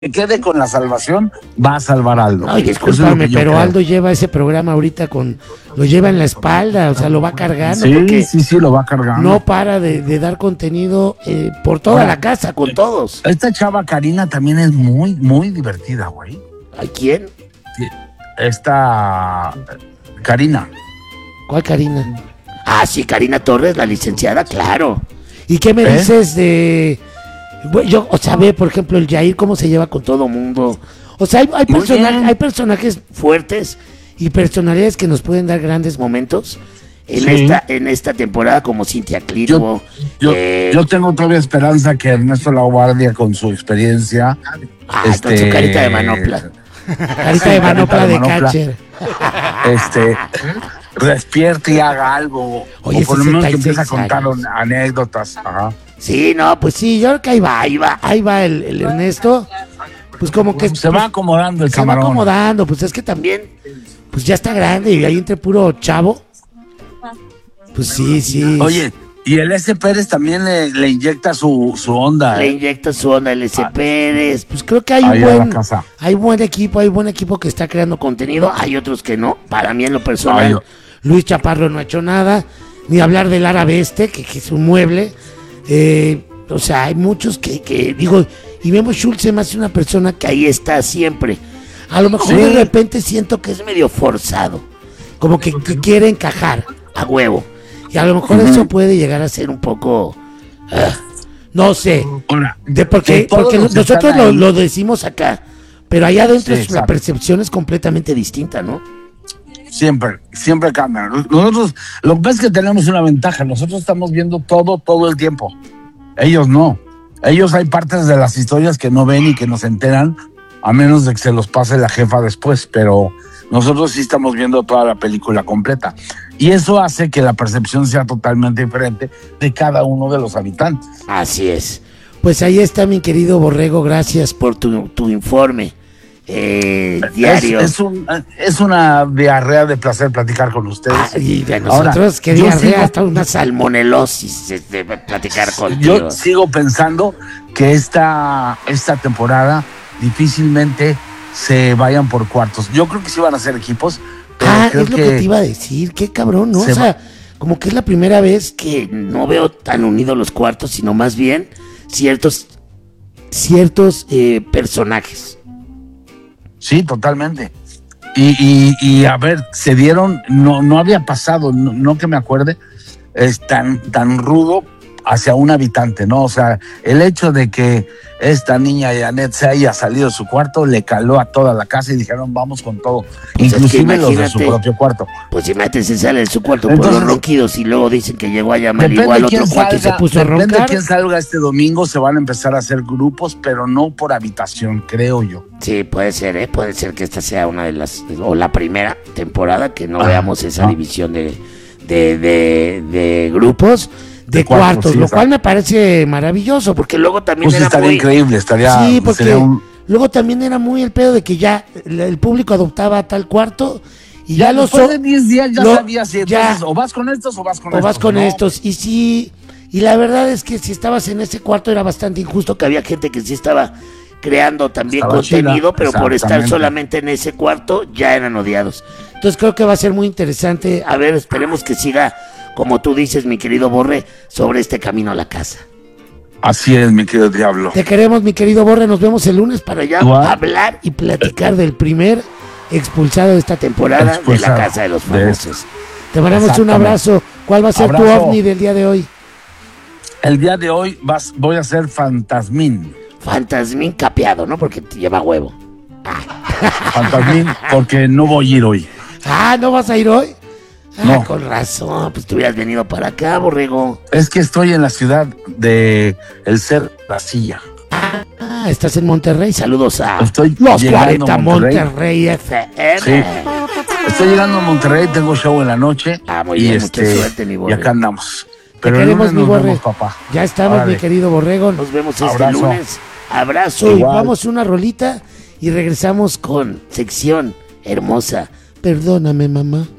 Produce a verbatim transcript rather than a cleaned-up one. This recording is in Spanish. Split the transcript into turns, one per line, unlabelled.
que quede con la salvación va a salvar a Aldo.
Ay, discúlpame, es pero creo. Aldo lleva ese programa ahorita con, lo lleva en la espalda, o sea, lo va cargando.
Sí, sí, sí, lo va cargando.
No para de, de dar contenido eh, por toda Ahora, la casa, con todos.
Esta chava Karina también es muy, muy divertida, güey.
¿A quién?
Esta Karina.
¿Cuál Karina? Ah, sí, Karina Torres, la licenciada, claro. ¿Y qué me ¿Eh? dices de...? Yo, o sea, ve, por ejemplo, el Jair, cómo se lleva con todo mundo. O sea, hay, hay, persona, hay personajes fuertes y personalidades que nos pueden dar grandes momentos en, sí. esta, en esta temporada, como Cintia Clitbo.
Yo, yo, eh, yo tengo todavía esperanza que Ernesto Laguardia, con su experiencia...
Ah, este, con su carita de manopla. Carita de manopla de catcher.
Este... despierte y haga algo.
Oye,
o por lo menos que empiece a contar anécdotas. Ajá.
Sí, no, pues sí, yo creo que ahí va, ahí va, ahí va el, el Ernesto. Pues como que...
Se va acomodando el
se
camarón.
Se va acomodando, pues es que también, pues ya está grande y ahí entre puro chavo. Pues sí, sí.
Oye, y el S. Pérez también le, le inyecta su, su onda.
Le
¿eh?
inyecta su onda el S. Ah, Pérez. Pues creo que hay un buen, hay buen equipo, hay buen equipo que está creando contenido. Hay otros que no. Para mí en lo personal, Ay, Luis Chaparro no ha hecho nada. Ni hablar del árabe este, que, que es un mueble. Eh, o sea, hay muchos que, que digo, y Memo Schultz se me hace una persona que ahí está siempre. A lo mejor sí. de repente siento que es medio forzado. Como que, que quiere encajar a huevo. Y a lo mejor uh-huh. eso puede llegar a ser un poco, uh, no sé, de porque, porque nosotros lo, lo decimos acá, pero allá adentro sí, la percepción es completamente distinta, ¿no?
Siempre, siempre cambia. Nosotros, lo que pasa es que tenemos una ventaja, nosotros estamos viendo todo, todo el tiempo. Ellos no. Ellos hay partes de las historias que no ven y que no se enteran, a menos de que se los pase la jefa después, pero nosotros sí estamos viendo toda la película completa. Y eso hace que la percepción sea totalmente diferente de cada uno de los habitantes.
Así es. Pues ahí está, mi querido Borrego, gracias por tu, tu informe eh, diario.
Es, es, un, es una diarrea de placer platicar con ustedes.
Ah, y de nosotros, Ahora, qué diarrea, sigo, hasta una salmonelosis de platicar contigo.
Yo sigo pensando que esta, esta temporada difícilmente se vayan por cuartos. Yo creo que sí van a ser equipos. Pero
ah,
creo
es lo
que,
que te iba a decir, qué cabrón, ¿no? O sea, como que es la primera vez que no veo tan unidos los cuartos, sino más bien ciertos, ciertos eh, personajes.
Sí, totalmente. Y, y, y a ver, se dieron, no, no había pasado, no, no que me acuerde, es tan, tan rudo hacia un habitante, ¿no? O sea, el hecho de que esta niña Janet se haya salido de su cuarto le caló a toda la casa y dijeron vamos con todo, pues inclusive es que los de su propio cuarto.
Pues imagínate, se sale de su cuarto Entonces, por los ronquidos y luego dicen que llegó a llamar igual otro cuarto y se puso a roncar.
Depende de quién salga este domingo, se van a empezar a hacer grupos, pero no por habitación, creo yo.
Sí, puede ser, ¿eh? Puede ser que esta sea una de las, o la primera temporada que no ah, veamos esa ah. división de, de, de, de grupos. De, de cuartos, cuartos sí, lo cual me parece maravilloso, porque luego también
pues
era
estaría
muy...
increíble, estaría...
Sí, porque
sería un...
luego también era muy el pedo de que ya el público adoptaba tal cuarto y ya,
ya
los...
Después de diez días ya lo, sabías si
ya,
entonces o vas con estos o vas con
o
estos.
O vas con
¿no?
estos, y sí, y la verdad es que si estabas en ese cuarto era bastante injusto, que había gente que sí estaba creando también estaba contenido, chida, pero por estar solamente en ese cuarto ya eran odiados. Entonces creo que va a ser muy interesante, a ver, esperemos que siga... como tú dices, mi querido Borre, sobre este camino a la casa.
Así es, mi querido Diablo.
Te queremos, mi querido Borre, nos vemos el lunes para ya What? hablar y platicar del primer expulsado de esta temporada expulsado. de la Casa de los Famosos. Te mandamos un abrazo. ¿Cuál va a ser abrazo. tu ovni del día de hoy?
El día de hoy vas, voy a ser Fantasmín.
Fantasmín capeado, ¿no? Porque te lleva huevo.
Fantasmín, porque no voy a ir hoy.
Ah, ¿no vas a ir hoy? Ah,
no.
Con razón, pues tú hubieras venido para acá, Borrego.
Es que estoy en la ciudad de El Ser, La Silla.
Ah, estás en Monterrey, saludos a
estoy
los cuarenta Monterrey. Monterrey F M.
Sí. Estoy llegando a Monterrey, tengo show en la noche.
Ah, muy
y
bien,
este,
mucha suerte, mi Borrego.
Y acá andamos.
Pero Te queremos, mi Borrego. Papá. Ya estamos, Órale. mi querido Borrego, nos vemos este Abrazo. lunes. Abrazo, Igual. y vamos una rolita y regresamos con sección hermosa. Perdóname, mamá.